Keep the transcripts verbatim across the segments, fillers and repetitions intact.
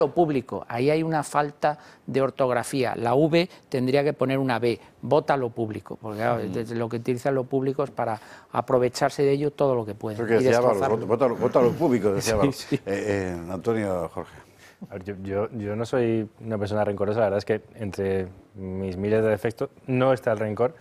público, ahí hay una falta de ortografía. La V tendría que poner una B, vota lo público, porque claro, Mm. desde lo que utilizan los públicos para aprovecharse de ello todo lo que pueden. Eso que decía Álvaro, vota, vota lo público, decía Álvaro. Sí, sí. Eh, eh, Antonio, Jorge. A ver, yo, yo, yo no soy una persona rencorosa, la verdad es que entre mis miles de defectos no está el rencor.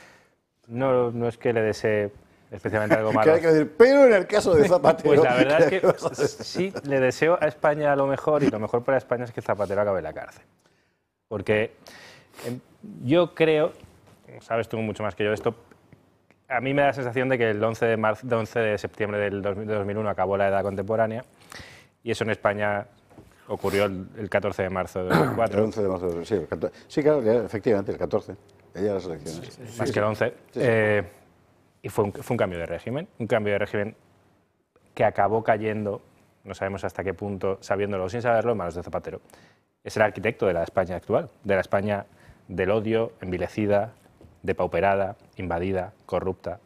No, no es que le desee especialmente algo malo. Que hay que decir, pero en el caso de Zapatero... Pues la verdad es que sí, le deseo a España lo mejor, y lo mejor para España es que Zapatero acabe en la cárcel. Porque eh, yo creo, sabes tú mucho más que yo esto, a mí me da la sensación de que el once de, marzo, once de septiembre del dos mil uno acabó la edad contemporánea, y eso en España ocurrió el, el catorce de marzo de dos mil cuatro. El once de marzo, sí, el catorce. Sí, claro, efectivamente, el catorce. Ella las elecciones. Sí, más sí, que el once. Sí, sí. Eh, y fue un, fue un cambio de régimen, un cambio de régimen que acabó cayendo, no sabemos hasta qué punto, sabiéndolo o sin saberlo, en manos de Zapatero. Es el arquitecto de la España actual, de la España del odio, envilecida, depauperada, invadida, corrupta,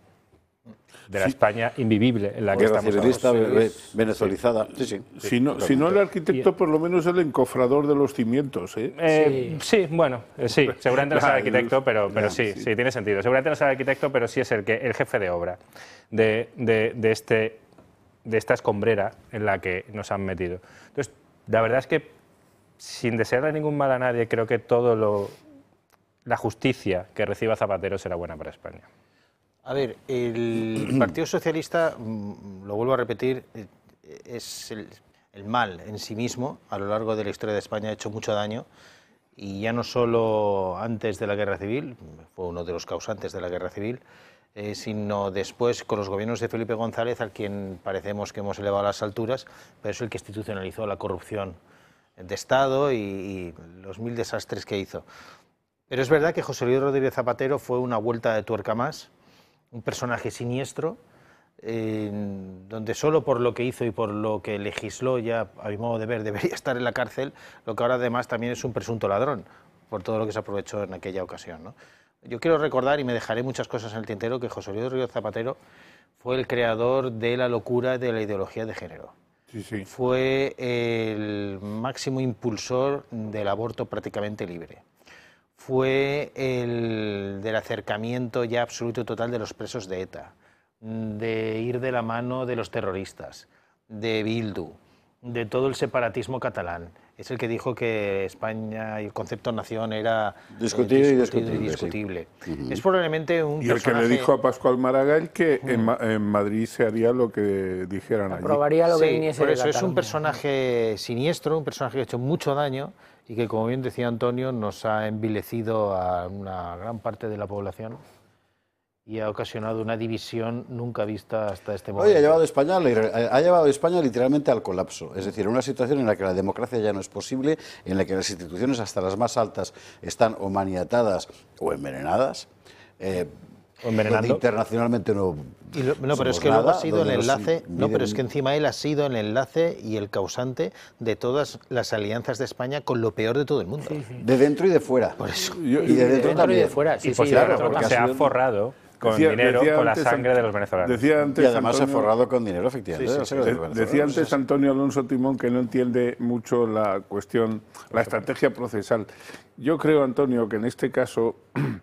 de la sí. España invivible en la que Guerra estamos civilista, ahora. venezuelizada. Sí, sí. sí. Si, no, si no el arquitecto, por lo menos el encofrador de los cimientos. ¿eh? Eh, sí. sí, bueno, eh, sí, seguramente no es el arquitecto, pero, pero sí, sí, sí, tiene sentido. Seguramente no es el arquitecto, pero sí es el, que, el jefe de obra de, de, de, este, de esta escombrera en la que nos han metido. Entonces, la verdad es que, sin desearle ningún mal a nadie, creo que todo lo, la justicia que reciba Zapatero será buena para España. A ver, el Partido Socialista, lo vuelvo a repetir, es el, el mal en sí mismo. A lo largo de la historia de España ha hecho mucho daño, y ya no solo antes de la Guerra Civil, fue uno de los causantes de la Guerra Civil, eh, sino después con los gobiernos de Felipe González, al quien parecemos que hemos elevado a las alturas, pero es el que institucionalizó la corrupción de Estado y, y los mil desastres que hizo. Pero es verdad que José Luis Rodríguez Zapatero fue una vuelta de tuerca más, un personaje siniestro, eh, donde solo por lo que hizo y por lo que legisló, ya a mi modo de ver, debería estar en la cárcel, lo que ahora además también es un presunto ladrón, por todo lo que se aprovechó en aquella ocasión, ¿no? Yo quiero recordar, y me dejaré muchas cosas en el tintero, que José Luis Rodríguez Zapatero fue el creador de la locura de la ideología de género. Sí, sí. Fue el máximo impulsor del aborto prácticamente libre. Fue el del acercamiento ya absoluto y total de los presos de ETA, de ir de la mano de los terroristas, de Bildu, de todo el separatismo catalán. Es el que dijo que España y el concepto nación era discutible, eh, y discutible. discutible, y discutible. Sí. Uh-huh. Es probablemente un Y el personaje... que le dijo a Pascual Maragall que uh-huh. en, Ma en Madrid se haría lo que dijeran allí. Aprobaría lo que sí, viniese por de eso es Cataluña. un personaje siniestro, un personaje que ha hecho mucho daño y que, como bien decía Antonio, nos ha envilecido a una gran parte de la población y ha ocasionado una división nunca vista hasta este momento. Hoy ha llevado a España, ha llevado a España literalmente al colapso, es decir, una situación en la que la democracia ya no es posible, en la que las instituciones, hasta las más altas, están o maniatadas o envenenadas. Eh, o envenenando. Internacionalmente no. Y lo, no, pero es que nada, luego ha sido el los enlace, miden... no, pero es que encima él ha sido el enlace y el causante de todas las alianzas de España con lo peor de todo el mundo. Sí, sí. De dentro y de fuera. Por eso. Yo, y de dentro de también. Y de fuera, sí, y por sí, claro, de porque se ha forrado con decía, dinero, decía con la antes, sangre de los venezolanos. Decía antes, y además Antonio, se ha forrado con dinero, efectivamente. Sí, sí, sí. De, decía antes Antonio Alonso Timón que no entiende mucho la cuestión, la estrategia procesal. Yo creo, Antonio, que en este caso,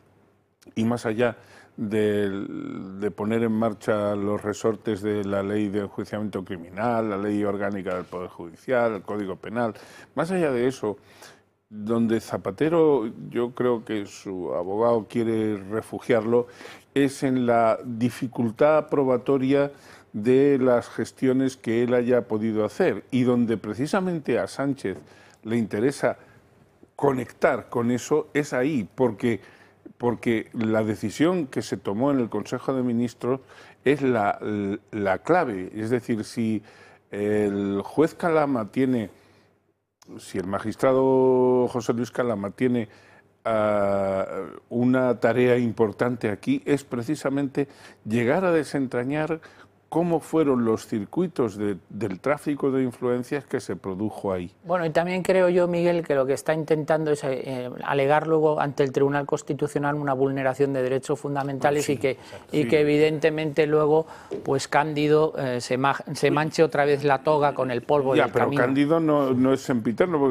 y más allá de, de poner en marcha los resortes de la ley de enjuiciamiento criminal, la ley orgánica del Poder Judicial, el Código Penal, más allá de eso, donde Zapatero, yo creo que su abogado quiere refugiarlo, es en la dificultad probatoria de las gestiones que él haya podido hacer y donde precisamente a Sánchez le interesa conectar con eso es ahí, porque, porque la decisión que se tomó en el Consejo de Ministros es la, la clave. Es decir, si el juez Calama tiene, si el magistrado José Luis Calama tiene uh, una tarea importante aquí, es precisamente llegar a desentrañar cómo fueron los circuitos de, del tráfico de influencias que se produjo ahí. Bueno, y también creo yo, Miguel, que lo que está intentando es eh, alegar luego ante el Tribunal Constitucional una vulneración de derechos fundamentales sí, y, que, y sí. que evidentemente luego, pues Cándido eh, se, ma se manche otra vez la toga con el polvo ya, del pero camino. Cándido no, no es sempiterno.